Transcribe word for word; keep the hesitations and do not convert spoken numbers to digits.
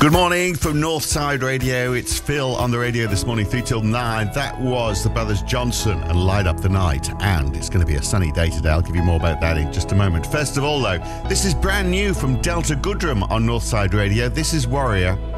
Good morning from Northside Radio. It's Phil on the radio this morning, three till nine. That was the Brothers Johnson and Light Up the Night. And it's going to be a sunny day today. I'll give you more about that in just a moment. First of all, though, this is brand new from Delta Goodrem on Northside Radio. This is Warrior.